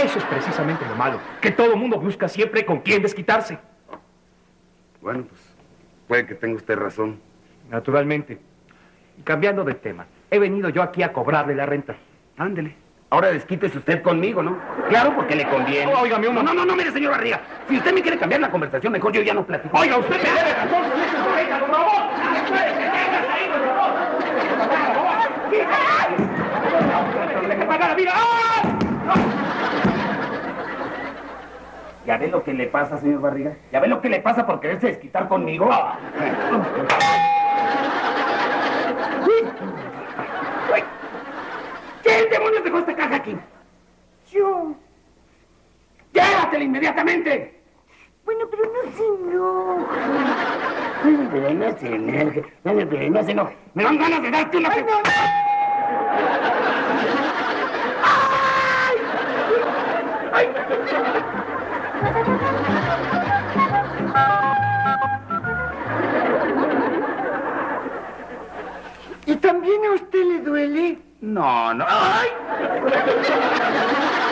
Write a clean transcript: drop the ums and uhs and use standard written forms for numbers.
Eso es precisamente lo malo, que todo mundo busca siempre con quién desquitarse. Bueno, pues, puede que tenga usted razón. Naturalmente. Y cambiando de tema, he venido yo aquí a cobrarle la renta. Ándele. Ahora desquítese usted conmigo, ¿no? Claro, porque le conviene. Óigame, No, mire, señor Barriga. Si usted me quiere cambiar la conversación, mejor yo ya no platico. Oiga, usted me debe razón con esa oreja, por favor. ¡Deje pagar la vida! ¿Ya ve lo que le pasa, señor Barriga? ¿Ya ve lo que le pasa por quererse desquitar conmigo? ¿Quién demonios dejó esta caja aquí? Yo. ¡Llévatela inmediatamente! Bueno, pero no se enoje. No se enoje. Me dan ganas de darte una... Ay, no. ¡Ay! ¿Y también a usted le duele? No. ¡Ay!